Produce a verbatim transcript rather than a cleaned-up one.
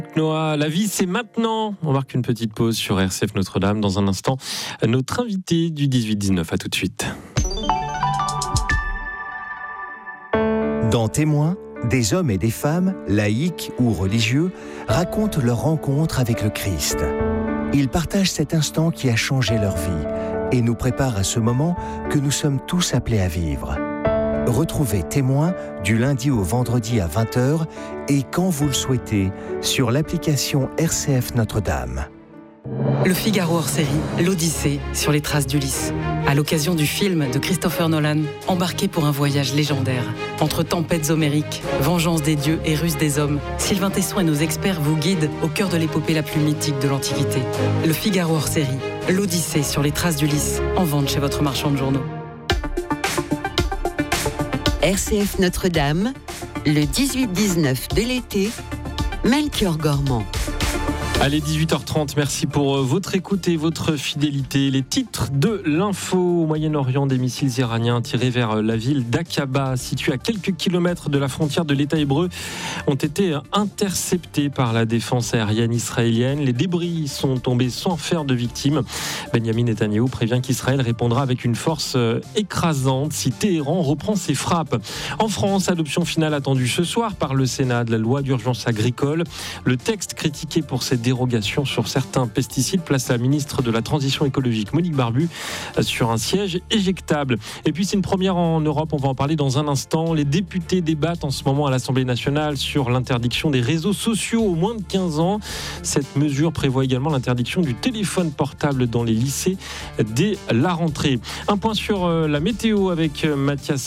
Noah, la vie c'est maintenant. On marque une petite pause sur R C F Notre-Dame. Dans un instant, notre invité du dix-huit dix-neuf. À tout de suite. Dans Témoins, des hommes et des femmes, laïcs ou religieux, racontent leur rencontre avec le Christ. Ils partagent cet instant qui a changé leur vie et nous préparent à ce moment que nous sommes tous appelés à vivre. Retrouvez Témoins du lundi au vendredi à vingt heures et quand vous le souhaitez sur l'application R C F Notre-Dame. Le Figaro hors série, l'Odyssée sur les traces d'Ulysse. À l'occasion du film de Christopher Nolan, embarqué pour un voyage légendaire. Entre tempêtes homériques, vengeance des dieux et ruse des hommes, Sylvain Tesson et nos experts vous guident au cœur de l'épopée la plus mythique de l'Antiquité. Le Figaro hors série, l'Odyssée sur les traces d'Ulysse, en vente chez votre marchand de journaux. R C F Notre-Dame, le dix-huit dix-neuf de l'été, Melchior Gormand. Allez, dix-huit heures trente, merci pour votre écoute et votre fidélité. Les titres de l'info au Moyen-Orient, des missiles iraniens tirés vers la ville d'Aqaba, située à quelques kilomètres de la frontière de l'État hébreu, ont été interceptés par la défense aérienne israélienne. Les débris sont tombés sans faire de victimes. Benjamin Netanyahou prévient qu'Israël répondra avec une force écrasante si Téhéran reprend ses frappes. En France, adoption finale attendue ce soir par le Sénat de la loi d'urgence agricole. Le texte critiqué pour ses dérogation sur certains pesticides place la ministre de la Transition écologique Monique Barbu sur un siège éjectable. Et puis c'est une première en Europe, on va en parler dans un instant. Les députés débattent en ce moment à l'Assemblée nationale sur l'interdiction des réseaux sociaux aux moins de quinze ans. Cette mesure prévoit également l'interdiction du téléphone portable dans les lycées dès la rentrée. Un point sur la météo avec Mathias